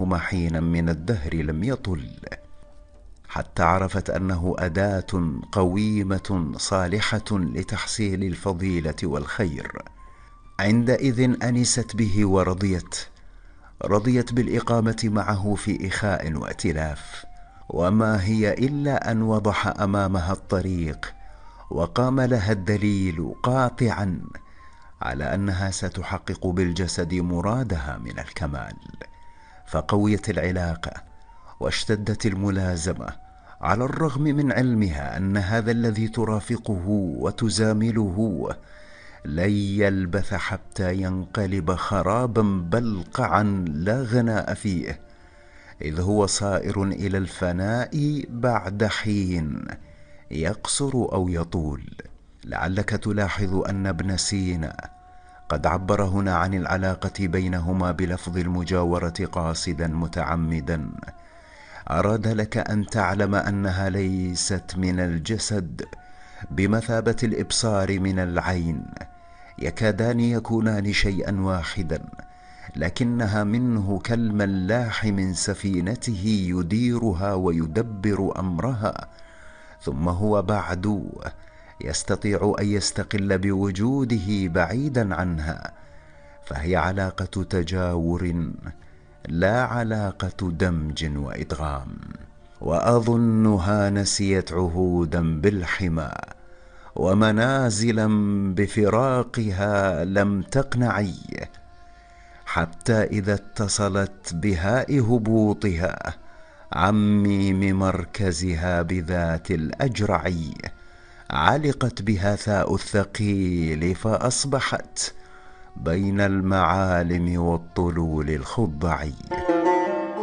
التعلم حينا من الدهر لم يطل، حتى عرفت أنه أداة قويمة صالحة لتحصيل الفضيلة والخير. عندئذ أنست به رضيت بالإقامة معه في إخاء وائتلاف، وما هي إلا أن وضح أمامها الطريق وقام لها الدليل قاطعا على أنها ستحقق بالجسد مرادها من الكمال. فقويت العلاقة واشتدت الملازمة، على الرغم من علمها أن هذا الذي ترافقه وتزامله لن يلبث حتى ينقلب خرابا بلقعا لا غناء فيه، إذ هو صائر إلى الفناء بعد حين يقصر أو يطول. لعلك تلاحظ أن ابن سينا قد عبر هنا عن العلاقة بينهما بلفظ المجاورة قاصدا متعمدا. أراد لك أن تعلم أنها ليست من الجسد بمثابة الإبصار من العين، يكادان يكونان شيئا واحدا، لكنها منه كالملاح من سفينته يديرها ويدبر أمرها، ثم هو بعد يستطيع أن يستقل بوجوده بعيدا عنها، فهي علاقة تجاور لا علاقة دمج وإدغام. وأظنها نسيت عهودا بالحمى ومنازلا بفراقها لم تقنعي، حتى إذا اتصلت بهاء هبوطها عن ميم مركزها بذات الأجرعي، علقت بها ثاء الثقيل فأصبحت بين المعالم والطلول الخضعي.